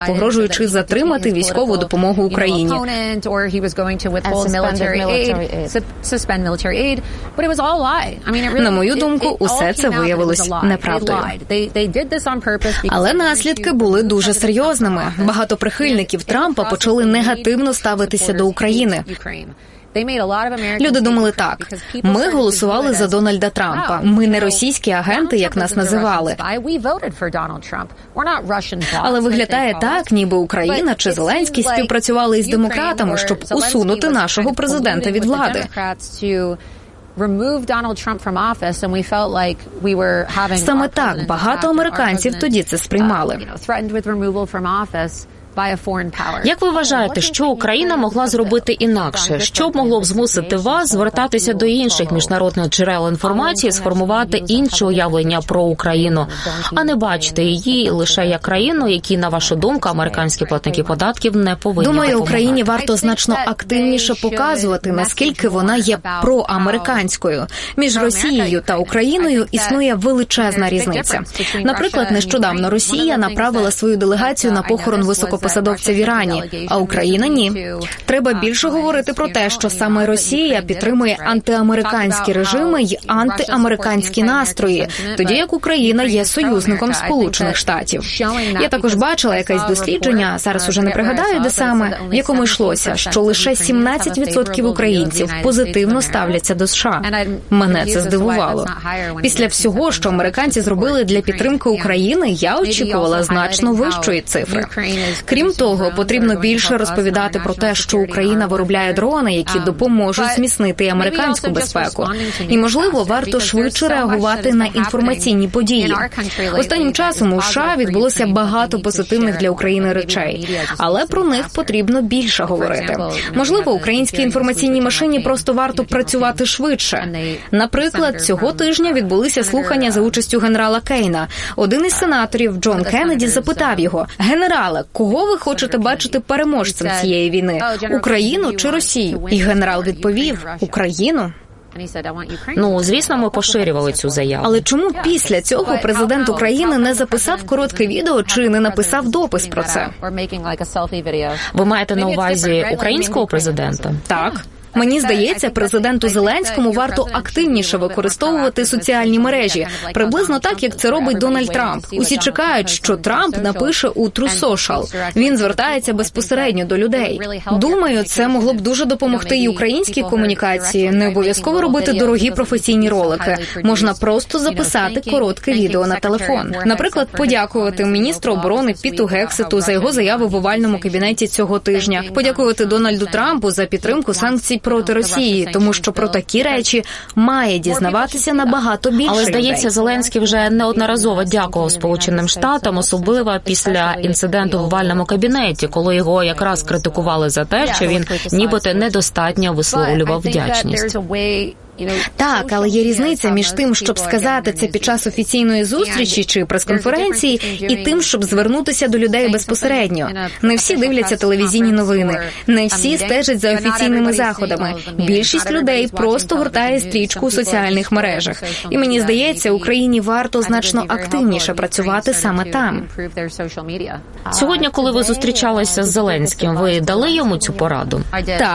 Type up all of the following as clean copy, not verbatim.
погрожуючи затримати військову допомогу Україні. На мою думку, усе це виявилось неправдою. Але наслідки були дуже серйозними. Багато прихильників Трампа почали негативно ставитися до України. Люди думали так: ми голосували за Дональда Трампа, ми не російські агенти, як нас називали. Але виглядає так, ніби Україна чи Зеленський співпрацювали із демократами, щоб усунути нашого президента від влади. Саме так багато американців тоді це сприймали. Як ви вважаєте, що Україна могла зробити інакше? Що б могло б змусити вас звертатися до інших міжнародних джерел інформації, сформувати інше уявлення про Україну, а не бачити її лише як країну, якій, на вашу думку, американські платники податків не повинні допомагати? Думаю, Україні варто значно активніше показувати, наскільки вона є проамериканською. Між Росією та Україною існує величезна різниця. Наприклад, нещодавно Росія направила свою делегацію на похорон високопосадовця в Ірані, а Україна – ні. Треба більше говорити про те, що саме Росія підтримує антиамериканські режими й антиамериканські настрої, тоді як Україна є союзником Сполучених Штатів. Я також бачила якесь дослідження, зараз уже не пригадаю, де саме, в якому йшлося, що лише 17% українців позитивно ставляться до США. Мене це здивувало. Після всього, що американці зробили для підтримки України, я очікувала значно вищої цифри. Крім того, потрібно більше розповідати про те, що Україна виробляє дрони, які допоможуть зміцнити американську безпеку. І, можливо, варто швидше реагувати на інформаційні події. Останнім часом у США відбулося багато позитивних для України речей, але про них потрібно більше говорити. Можливо, українській інформаційній машині просто варто працювати швидше. Наприклад, цього тижня відбулися слухання за участю генерала Кейна. Один із сенаторів, Джон Кеннеді, запитав його: «Генерале, кого ви хочете бачити переможцем цієї війни? Україну чи Росію?» І генерал відповів: «Україну». Звісно, ми поширювали цю заяву. Але чому після цього президент України не записав коротке відео чи не написав допис про це? Ви маєте на увазі українського президента? Так. Мені здається, президенту Зеленському варто активніше використовувати соціальні мережі, приблизно так, як це робить Дональд Трамп. Усі чекають, що Трамп напише у True Social. Він звертається безпосередньо до людей. Думаю, це могло б дуже допомогти і українській комунікації. Не обов'язково робити дорогі професійні ролики. Можна просто записати коротке відео на телефон. Наприклад, подякувати міністру оборони Піту Гексету за його заяву в овальному кабінеті цього тижня. Подякувати Дональду Трампу за підтримку санкцій проти Росії, тому що про такі речі має дізнаватися набагато більше. Але, здається, Зеленський вже неодноразово дякував Сполученим Штатам, особливо після інциденту в овальному кабінеті, коли його якраз критикували за те, що він нібито недостатньо висловлював вдячність. Так, але є різниця між тим, щоб сказати це під час офіційної зустрічі чи прес-конференції, і тим, щоб звернутися до людей безпосередньо. Не всі дивляться телевізійні новини, не всі стежать за офіційними заходами. Більшість людей просто гортає стрічку у соціальних мережах. І мені здається, Україні варто значно активніше працювати саме там. Сьогодні, коли ви зустрічалися з Зеленським, ви дали йому цю пораду?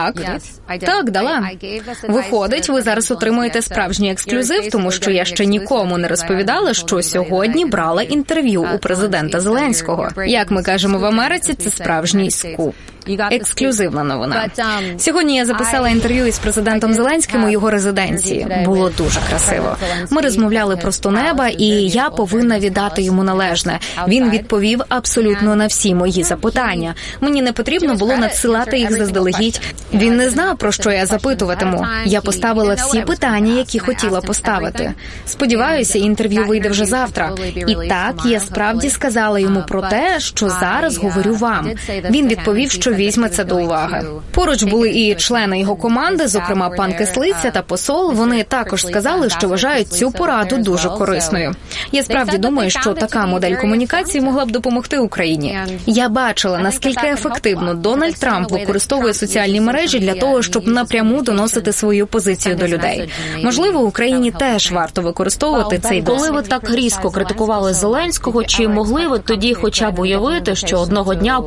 Так, дала. Виходить, ви зараз отримуєте справжній ексклюзив, тому що я ще нікому не розповідала, що сьогодні брала інтерв'ю у президента Зеленського. Як ми кажемо в Америці, це справжній скуп. Ексклюзивна новина. Сьогодні я записала інтерв'ю із президентом Зеленським у його резиденції. Було дуже красиво. Ми розмовляли просто неба, і я повинна віддати йому належне. Він відповів абсолютно на всі мої запитання. Мені не потрібно було надсилати їх заздалегідь. Він не знав, про що я запитуватиму. Я поставила всі питання, які хотіла поставити. Сподіваюся, інтерв'ю вийде вже завтра. І так, я справді сказала йому про те, що зараз говорю вам. Він відповів, що візьме це до уваги. Поруч були і члени його команди, зокрема пан Кислиця та посол. Вони також сказали, що вважають цю пораду дуже корисною. Я справді думаю, що така модель комунікації могла б допомогти Україні. Я бачила, наскільки ефективно Дональд Трамп використовує соціальні мережі для того, щоб напряму доносити свою позицію до людей. людей. Можливо, Україні теж варто використовувати цей досвід. Коли ви так різко критикували Зеленського, чи могли ви тоді хоча б уявити, що одного дня